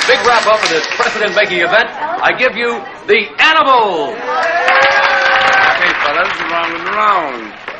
big wrap-up of this precedent-making event, I give you the Animal. Okay, fellas, round and round.